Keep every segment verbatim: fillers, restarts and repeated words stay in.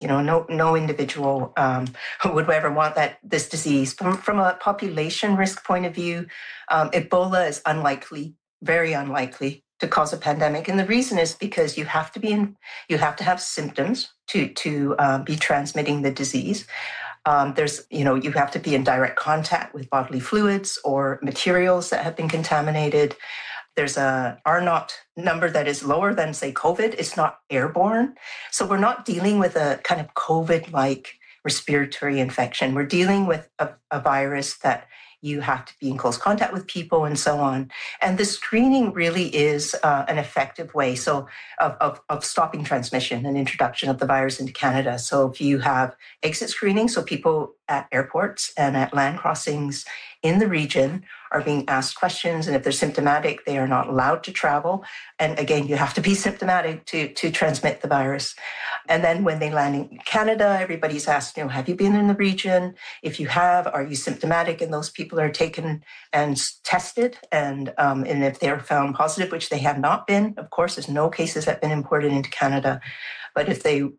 You know, no no individual um, would ever want that this disease. From from a population risk point of view, um, Ebola is unlikely, very unlikely to cause a pandemic, and the reason is because you have to be in, you have to have symptoms to to uh, be transmitting the disease. Um, there's, you know, you have to be in direct contact with bodily fluids or materials that have been contaminated. There's a R naught number that is lower than, say, COVID. It's not airborne. So we're not dealing with a kind of COVID-like respiratory infection. We're dealing with a, a virus that you have to be in close contact with people and so on. And the screening really is uh, an effective way so of, of, of stopping transmission and introduction of the virus into Canada. So if you have exit screening, so people at airports and at land crossings in the region are being asked questions, and if they're symptomatic, they are not allowed to travel. And again, you have to be symptomatic to, to transmit the virus. And then when they land in Canada, everybody's asked, you know, have you been in the region? If you have, are you symptomatic? And those people are taken and tested. And, um, and if they're found positive, which they have not been, of course, there's no cases that have been imported into Canada. But if they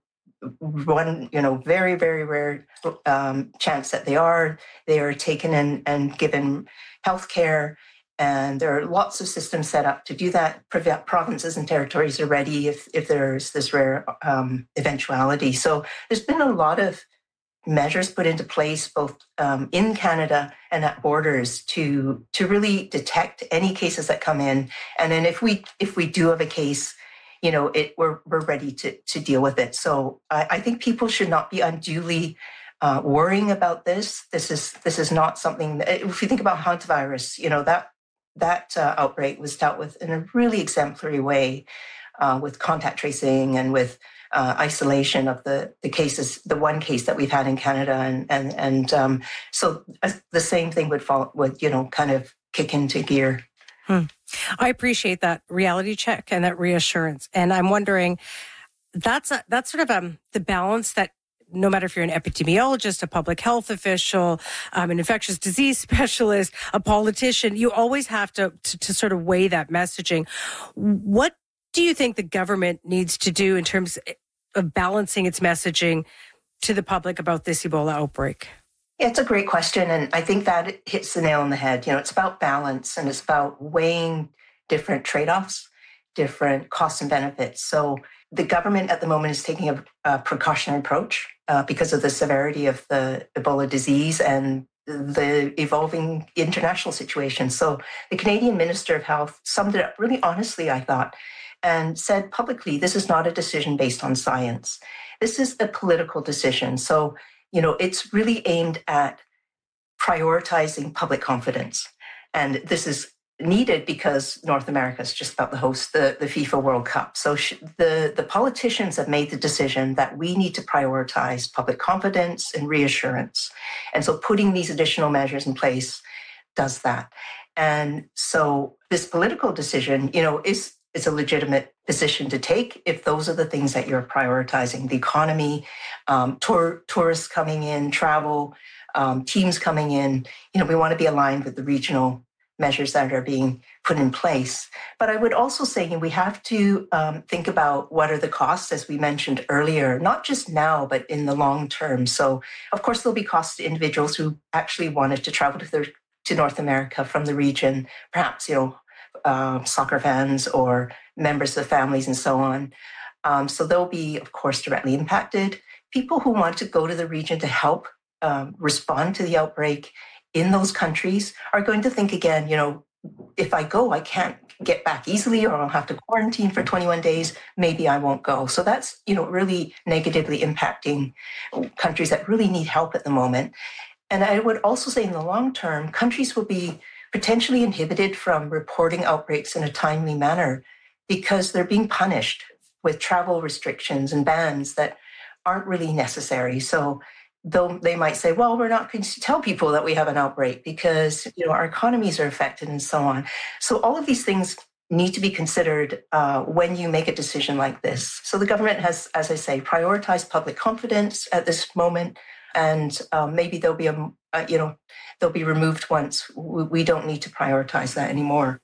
one, you know, very, very rare um, chance that they are, they are taken and, and given healthcare. And there are lots of systems set up to do that. Provinces and territories are ready if, if there's this rare um, eventuality. So there's been a lot of measures put into place, both um, in Canada and at borders, to to really detect any cases that come in. And then if we if we do have a case, you know, it we're we're ready to to deal with it. So I, I think people should not be unduly uh, worrying about this. This is this is not something that, if you think about hantavirus, you know, that that uh, outbreak was dealt with in a really exemplary way, uh, with contact tracing and with uh, isolation of the the cases. The one case that we've had in Canada, and and and um, so the same thing would fall would you know kind of kick into gear. Hmm. I appreciate that reality check and that reassurance. And I'm wondering, that's a, that's sort of um, the balance that no matter if you're an epidemiologist, a public health official, um, an infectious disease specialist, a politician, you always have to, to, to sort of weigh that messaging. What do you think the government needs to do in terms of balancing its messaging to the public about this Ebola outbreak? Yeah, it's a great question. And I think that hits the nail on the head. You know, it's about balance, and it's about weighing different trade-offs, different costs and benefits. So the government at the moment is taking a, a precautionary approach uh, because of the severity of the Ebola disease and the evolving international situation. So the Canadian Minister of Health summed it up really honestly, I thought, and said publicly, this is not a decision based on science. This is a political decision. So you know, it's really aimed at prioritizing public confidence. And this is needed because North America is just about to host the, the FIFA World Cup. So sh- the, the politicians have made the decision that we need to prioritize public confidence and reassurance. And so putting these additional measures in place does that. And so this political decision, you know, is it's a legitimate position to take if those are the things that you're prioritizing: the economy, um, tour, tourists coming in, travel, um, teams coming in. You know, we want to be aligned with the regional measures that are being put in place. But I would also say, you know, we have to um, think about what are the costs, as we mentioned earlier, not just now, but in the long term. So, of course, there'll be costs to individuals who actually wanted to travel to, their, to North America from the region, perhaps, you know, Uh, soccer fans or members of families and so on. Um, so they'll be, of course, directly impacted. People who want to go to the region to help um, respond to the outbreak in those countries are going to think again, you know, if I go, I can't get back easily, or I'll have to quarantine for twenty-one days. Maybe I won't go. So that's, you know, really negatively impacting countries that really need help at the moment. And I would also say in the long term, countries will be potentially inhibited from reporting outbreaks in a timely manner because they're being punished with travel restrictions and bans that aren't really necessary. So though they might say, well, we're not going to tell people that we have an outbreak because, you know, our economies are affected and so on. So all of these things need to be considered uh, when you make a decision like this. So the government has, as I say, prioritized public confidence at this moment, and um, maybe there'll be a, uh, you know, they'll be removed once we don't need to prioritize that anymore.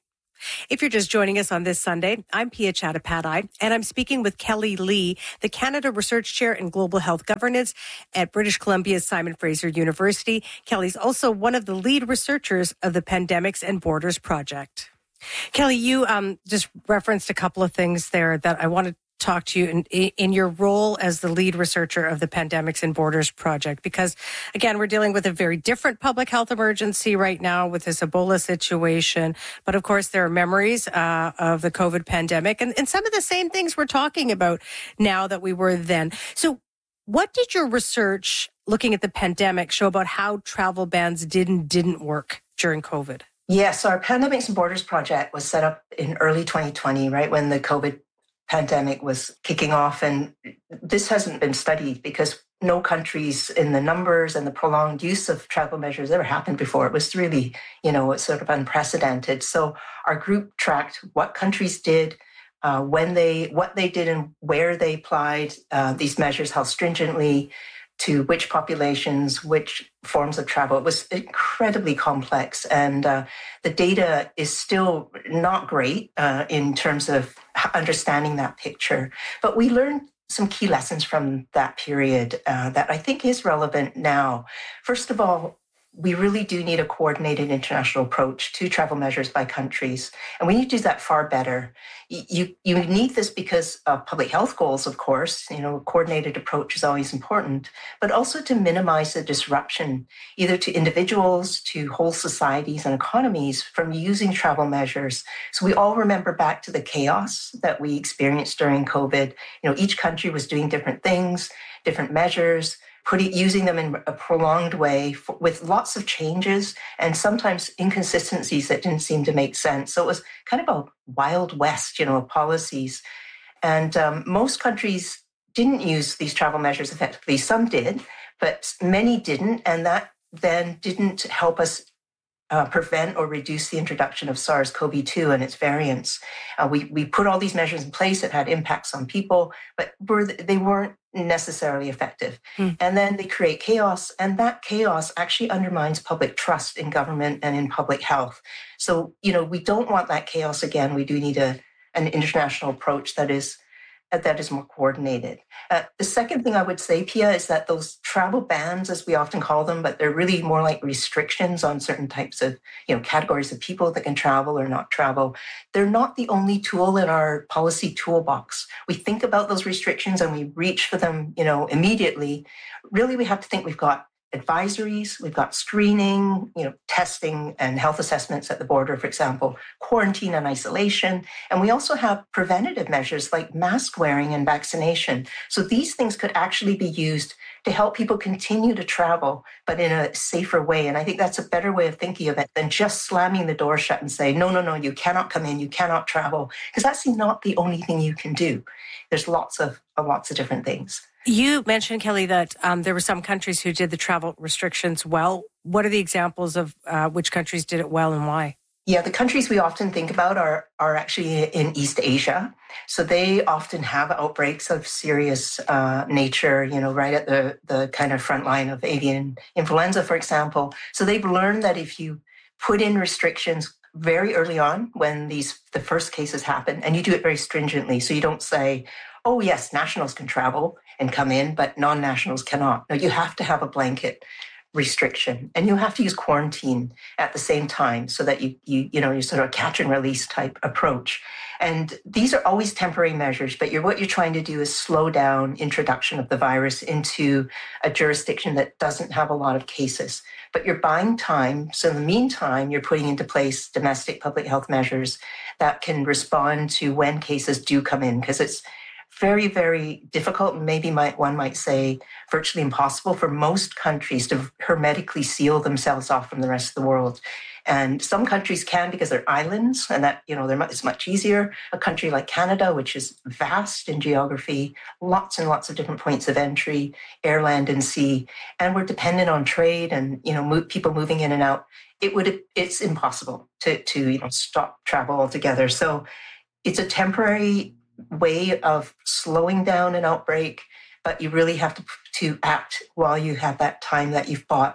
If you're just joining us on this Sunday, I'm Pia Chattopadhyay, and I'm speaking with Kelly Lee, the Canada Research Chair in Global Health Governance at British Columbia's Simon Fraser University. Kelly's also one of the lead researchers of the Pandemics and Borders Project. Kelly, you um, just referenced a couple of things there that I want to talk to you in, in your role as the lead researcher of the Pandemics and Borders Project, because again, we're dealing with a very different public health emergency right now with this Ebola situation. But of course, there are memories uh, of the COVID pandemic and, and some of the same things we're talking about now that we were then. So what did your research looking at the pandemic show about how travel bans did and didn't work during COVID? Yes, our Pandemics and Borders Project was set up in early twenty twenty, right when the COVID pandemic was kicking off. And this hasn't been studied because no countries in the numbers and the prolonged use of travel measures ever happened before. It was really, you know, it's sort of unprecedented. So our group tracked what countries did, uh, when they, what they did and where they applied uh, these measures, how stringently, to which populations, which forms of travel. It was incredibly complex. And uh, the data is still not great uh, in terms of understanding that picture. But we learned some key lessons from that period uh, that I think is relevant now. First of all, we really do need a coordinated international approach to travel measures by countries. And we need to do that far better. You, you need this because of public health goals, of course. You know, a coordinated approach is always important, but also to minimize the disruption, either to individuals, to whole societies and economies from using travel measures. So we all remember back to the chaos that we experienced during COVID. You know, each country was doing different things, different measures, putting using them in a prolonged way for, with lots of changes and sometimes inconsistencies that didn't seem to make sense. So it was kind of a wild west, you know, of policies. And um, most countries didn't use these travel measures effectively. Some did, but many didn't. And that then didn't help us uh, prevent or reduce the introduction of SARS-C o V two and its variants. Uh, we, we put all these measures in place that had impacts on people, but were, they weren't necessarily effective. Hmm. And then they create chaos, and that chaos actually undermines public trust in government and in public health. So, you know, we don't want that chaos again. We do need a, an international approach that is that is more coordinated. Uh, the second thing I would say, Pia, is that those travel bans, as we often call them, but they're really more like restrictions on certain types of, you know, categories of people that can travel or not travel. They're not the only tool in our policy toolbox. We think about those restrictions and we reach for them, you know, immediately. Really, we have to think we've got advisories, we've got screening, you know, testing and health assessments at the border, for example, quarantine and isolation. And we also have preventative measures like mask wearing and vaccination. So these things could actually be used to help people continue to travel, but in a safer way. And I think that's a better way of thinking of it than just slamming the door shut and say, no, no, no, you cannot come in, you cannot travel, because that's not the only thing you can do. There's lots of, lots of different things. You mentioned, Kelly, that um, there were some countries who did the travel restrictions well. What are the examples of uh, which countries did it well and why? Yeah, the countries we often think about are are actually in East Asia. So they often have outbreaks of serious uh, nature, you know, right at the, the kind of front line of avian influenza, for example. So they've learned that if you put in restrictions very early on when these the first cases happen, and you do it very stringently, so you don't say, oh, yes, nationals can travel and come in, but non-nationals cannot. No, you have to have a blanket restriction, and you have to use quarantine at the same time so that you, you, you know, you sort of a catch and release type approach. And these are always temporary measures, but you're, what you're trying to do is slow down introduction of the virus into a jurisdiction that doesn't have a lot of cases. But you're buying time. So in the meantime, you're putting into place domestic public health measures that can respond to when cases do come in, because it's very, very difficult, maybe might, one might say virtually impossible for most countries to hermetically seal themselves off from the rest of the world. And some countries can because they're islands, and that, you know, they're, it's much easier. A country like Canada, which is vast in geography, lots and lots of different points of entry, air, land, and sea, and we're dependent on trade and, you know, move, people moving in and out. It would, it's impossible to, to, you know, stop travel altogether. So it's a temporary way of slowing down an outbreak, but you really have to to act while you have that time that you've bought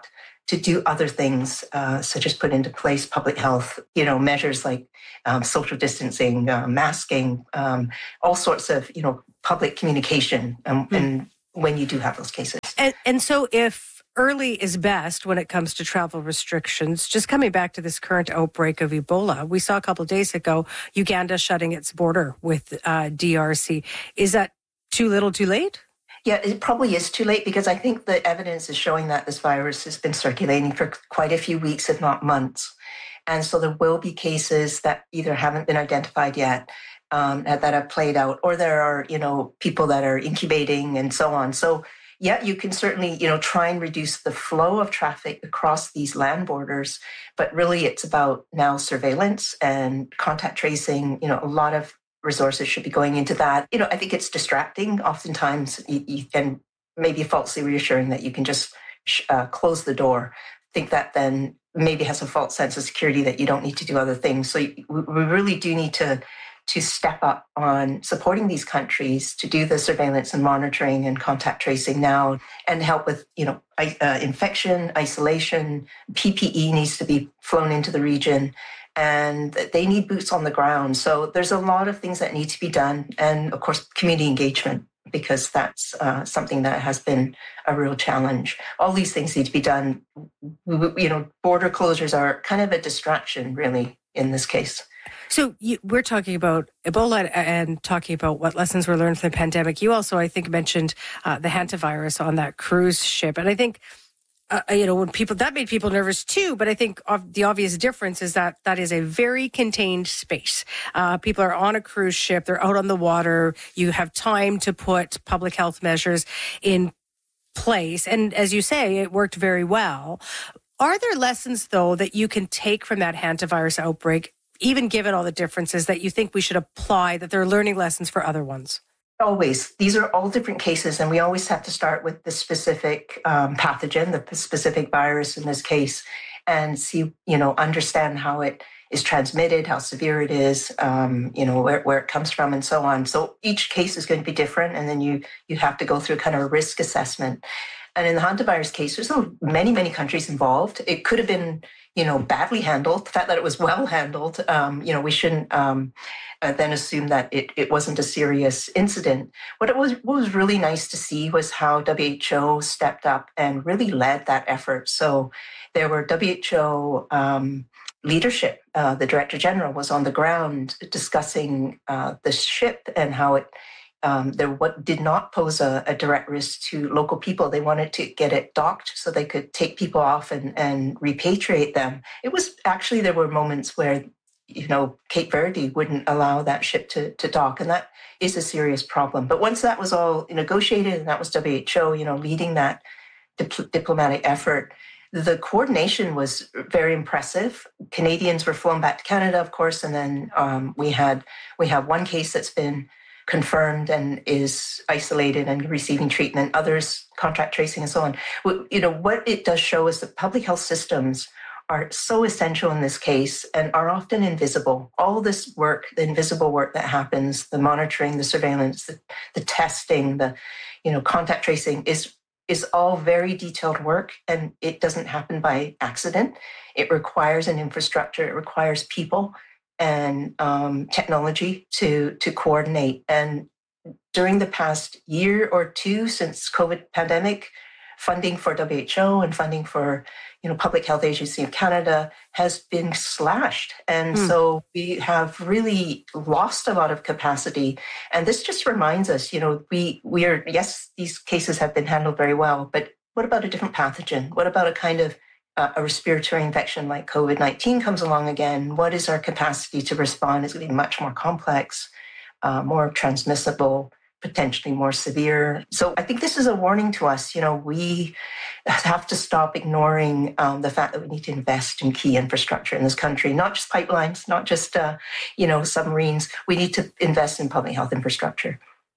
to do other things, uh, such as put into place public health, you know, measures like um, social distancing, uh, masking, um, all sorts of, you know, public communication. Um, mm. And when you do have those cases. And, and so if early is best when it comes to travel restrictions, just coming back to this current outbreak of Ebola, we saw a couple of days ago, Uganda shutting its border with uh, D R C. Is that too little too late? Yeah, it probably is too late because I think the evidence is showing that this virus has been circulating for quite a few weeks, if not months. And so there will be cases that either haven't been identified yet, um, that have played out, or there are, you know, people that are incubating and so on. So yeah, you can certainly, you know, try and reduce the flow of traffic across these land borders, but really it's about now surveillance and contact tracing. You know, a lot of resources should be going into that. You know, I think it's distracting oftentimes you, you, and maybe falsely reassuring that you can just uh, close the door. I think that then maybe has a false sense of security that you don't need to do other things. So we, we really do need to to step up on supporting these countries to do the surveillance and monitoring and contact tracing now and help with, you know, uh, infection, isolation. P P E needs to be flown into the region and they need boots on the ground. So there's a lot of things that need to be done. And of course, community engagement, because that's uh, something that has been a real challenge. All these things need to be done. You know, border closures are kind of a distraction, really, in this case. So you, we're talking about Ebola and talking about what lessons were learned from the pandemic. You also, I think, mentioned uh, the hantavirus on that cruise ship. And I think, uh, you know, when people, that made people nervous too. But I think the obvious difference is that that is a very contained space. Uh, people are on a cruise ship. They're out on the water. You have time to put public health measures in place. And as you say, it worked very well. Are there lessons, though, that you can take from that hantavirus outbreak, even given all the differences, that you think we should apply, that there are learning lessons for other ones? Always. These are all different cases, and we always have to start with the specific um, pathogen, the specific virus in this case, and see, you know, understand how it is transmitted, how severe it is, um, you know, where, where it comes from, and so on. So each case is going to be different, and then you you have to go through kind of a risk assessment. And in the hantavirus case, there's so many, many countries involved. It could have been, you know, badly handled. The fact that it was well handled, um, you know, we shouldn't um, uh, then assume that it, it wasn't a serious incident. What it was, what was really nice to see was how W H O stepped up and really led that effort. So there were W H O um, leadership. Uh, the Director General was on the ground discussing uh, the ship and how it Um, there what did not pose a, a direct risk to local people. They wanted to get it docked so they could take people off and, and repatriate them. It was actually, there were moments where, you know, Cape Verde wouldn't allow that ship to, to dock, and that is a serious problem. But once that was all negotiated, and that was W H O, you know, leading that dip- diplomatic effort, the coordination was very impressive. Canadians were flown back to Canada, of course, and then um, we had we have one case that's been confirmed and is isolated and receiving treatment, others contact tracing and so on. You know, what it does show is that public health systems are so essential in this case and are often invisible. All this work, the invisible work that happens, the monitoring, the surveillance, the, the testing, the, you know, contact tracing is is all very detailed work, and it doesn't happen by accident. It requires an infrastructure, it requires people and um, technology to, to coordinate. And during the past year or two since COVID pandemic, funding for W H O and funding for, you know, Public Health Agency of Canada has been slashed. And mm. so we have really lost a lot of capacity. And this just reminds us, you know, we, we are, yes, these cases have been handled very well, but what about a different pathogen? What about a kind of Uh, a respiratory infection like COVID nineteen comes along again? What is our capacity to respond? It's going to be much more complex, uh, more transmissible, potentially more severe. So I think this is a warning to us. You know, we have to stop ignoring um, the fact that we need to invest in key infrastructure in this country, not just pipelines, not just, uh, you know, submarines. We need to invest in public health infrastructure.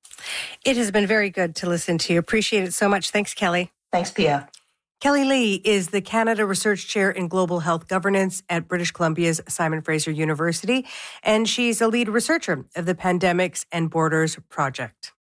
It has been very good to listen to you. Appreciate it so much. Thanks, Kelly. Thanks, Pia. Kelly Lee is the Canada Research Chair in Global Health Governance at British Columbia's Simon Fraser University, and she's a lead researcher of the Pandemics and Borders Project.